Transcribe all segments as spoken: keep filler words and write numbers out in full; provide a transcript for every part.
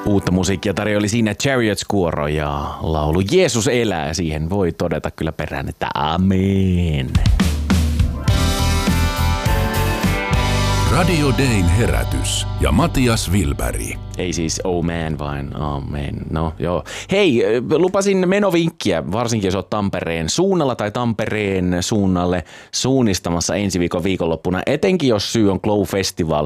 Uutta musiikkia tarjoili siinä Chariots-kuoro ja laulu Jeesus elää. Siihen voi todeta kyllä perään, että amen. Radio Dayn herätys ja Matias Wilberg. Ei siis oh man, vaan amen. No joo. Hei, lupasin menovinkkiä, varsinkin jos olet Tampereen suunnalla tai Tampereen suunnalle suunnistamassa ensi viikon viikonloppuna, etenkin jos syy on Glow Festival.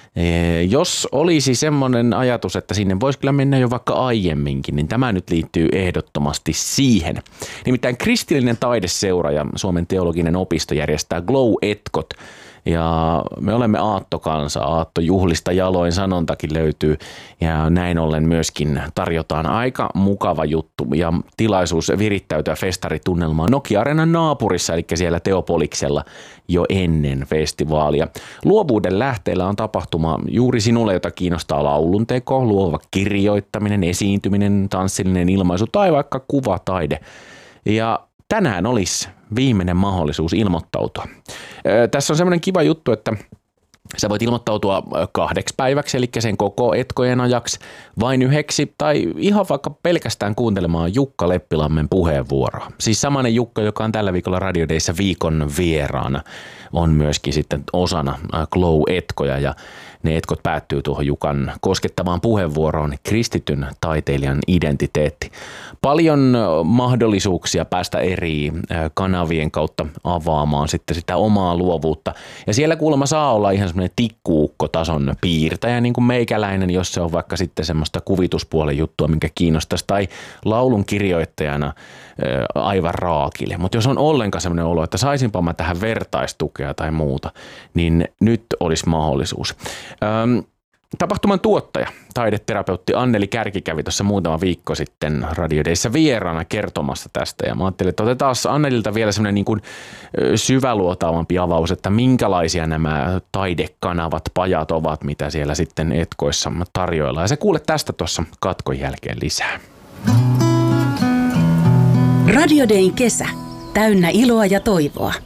Jos olisi semmoinen ajatus, että sinne voisi kyllä mennä jo vaikka aiemminkin, niin tämä nyt liittyy ehdottomasti siihen. Nimittäin kristillinen taideseura ja Suomen teologinen opisto järjestää Glow-etkot. Ja me olemme aattokansa, aattojuhlista jaloin sanontakin löytyy ja näin ollen myöskin tarjotaan aika mukava juttu ja tilaisuus virittäytyä festaritunnelmaan Nokia-areenan naapurissa, eli siellä Teopoliksella jo ennen festivaalia. Luovuuden lähteellä on tapahtuma juuri sinulle, jota kiinnostaa laulunteko, luova kirjoittaminen, esiintyminen, tanssillinen ilmaisu tai vaikka kuvataide. Ja tänään olisi viimeinen mahdollisuus ilmoittautua. Tässä on semmoinen kiva juttu, että sä voit ilmoittautua kahdeksi päiväksi, eli sen koko etkojen ajaksi, vain yhdeksi, tai ihan vaikka pelkästään kuuntelemaan Jukka Leppilammen puheenvuoroa. Siis samainen Jukka, joka on tällä viikolla Radio Dayssä viikon vieraana, on myöskin sitten osana Glow-etkoja, ja ne etkot päättyy tuohon Jukan koskettavaan puheenvuoroon, kristityn taiteilijan identiteetti. Paljon mahdollisuuksia päästä eri kanavien kautta avaamaan sitten sitä omaa luovuutta. Ja siellä kuulemma saa olla ihan semmoinen tikkuukkotason piirtäjä, niin kuin meikäläinen, jos se on vaikka sitten semmoista kuvituspuolen juttua, minkä kiinnostaisi, tai laulun kirjoittajana aivan raakille. Mutta jos on ollenkaan semmoinen olo, että saisinpa mä tähän vertaistukea tai muuta, niin nyt olisi mahdollisuus. Öm, Tapahtuman tuottaja, taideterapeutti Anneli Kärki kävi tuossa muutama viikko sitten Radio Dayssä vieraana kertomassa tästä. Ja mä ajattelin, että otetaan Annelilta vielä semmoinen niin kuin syväluotaavampi avaus, että minkälaisia nämä taidekanavat, pajat ovat, mitä siellä sitten etkoissa tarjoillaan. Ja sä kuulet tästä tuossa katkon jälkeen lisää. Radio Dayn kesä. Täynnä iloa ja toivoa.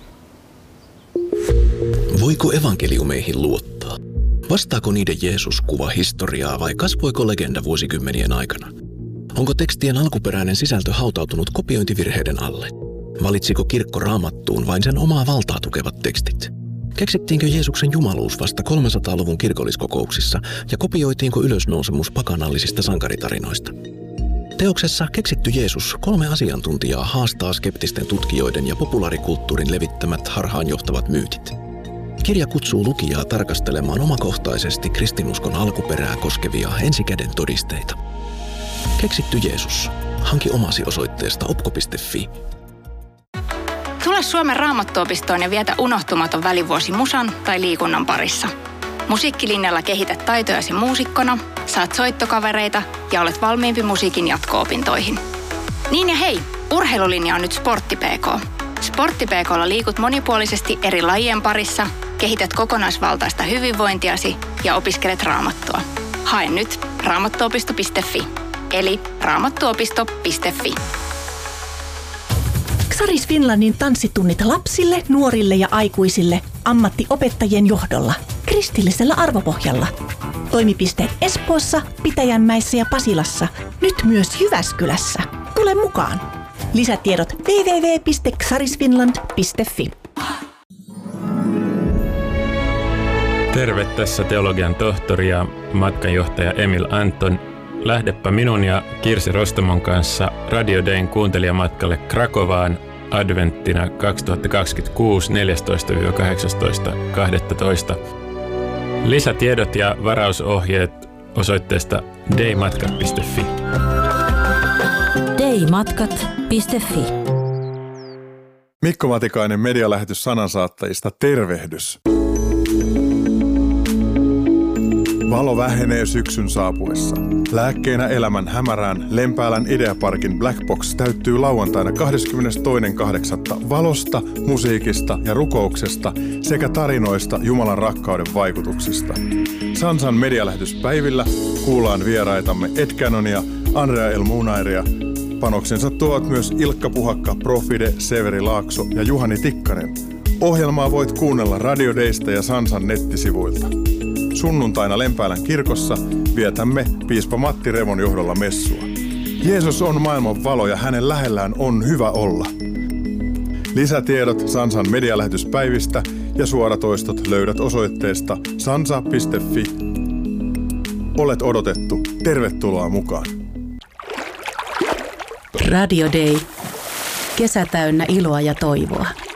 Voiko evankeliumeihin luottaa? Vastaako niiden Jeesus-kuva historiaa vai kasvoiko legenda vuosikymmenien aikana? Onko tekstien alkuperäinen sisältö hautautunut kopiointivirheiden alle? Valitsiko kirkko Raamattuun vain sen omaa valtaa tukevat tekstit? Keksittiinkö Jeesuksen jumaluus vasta kolmesataaluvun kirkolliskokouksissa ja kopioitiinko ylösnousemus pakanallisista sankaritarinoista? Teoksessa Keksitty Jeesus kolme asiantuntijaa haastaa skeptisten tutkijoiden ja populaarikulttuurin levittämät harhaanjohtavat myytit. Kirja kutsuu lukijaa tarkastelemaan omakohtaisesti kristinuskon alkuperää koskevia ensikäden todisteita. Keksitty Jeesus. Hanki omasi osoitteesta opko piste fi. Tule Suomen Raamattuopistoon ja vietä unohtumaton välivuosi musan tai liikunnan parissa. Musiikkilinjalla kehität taitojasi muusikkona, saat soittokavereita ja olet valmiimpi musiikin jatko-opintoihin. Niin ja hei, urheilulinja on nyt Sportti P K. Sportti P K:lla liikut monipuolisesti eri lajien parissa, kehität kokonaisvaltaista hyvinvointiasi ja opiskelet raamattua. Hae nyt raamattuopisto piste fi, eli raamattuopisto piste fi. Xaris Finlandin tanssitunnit lapsille, nuorille ja aikuisille ammattiopettajien johdolla, kristillisellä arvopohjalla. Toimipisteet Espoossa, Pitäjänmäessä ja Pasilassa, nyt myös Jyväskylässä. Tule mukaan! Lisätiedot double-u double-u double-u piste xarisfinland piste fi. Terve, tässä teologian tohtori ja matkanjohtaja Emil Anton. Lähdepä minun ja Kirsi Rostomon kanssa Radio Dayn kuuntelijamatkalle Krakovaan adventtina kaksituhattakaksikymmentäkuusi neljästoista kahdeksastoista kahdestoista. Lisätiedot ja varausohjeet osoitteesta daymatkat piste fi. daymatkat piste fi. Mikko Matikainen medialähetys sanansaattajista, tervehdys. Valo vähenee syksyn saapuessa. Lääkkeenä elämän hämärään Lempäälän Ideaparkin Black Box täyttyy lauantaina kahdeskymmenestoinen kahdeksatta valosta, musiikista ja rukouksesta sekä tarinoista Jumalan rakkauden vaikutuksista. Sansan medialähetyspäivillä kuullaan vieraitamme Ed Canonia, Andrea El Munairia. Panoksensa tuovat myös Ilkka Puhakka, Profide, Severi Laakso ja Juhani Tikkanen. Ohjelmaa voit kuunnella Radio Daysta ja Sansan nettisivuilta. sunnuntaina Lempäälän kirkossa vietämme piispa Matti Revon johdolla messua. Jeesus on maailman valo ja hänen lähellään on hyvä olla. Lisätiedot Sansan medialähetyspäivistä ja suoratoistot löydät osoitteesta sansa piste fi. Olet odotettu. Tervetuloa mukaan. Radio Day. Kesä täynnä iloa ja toivoa.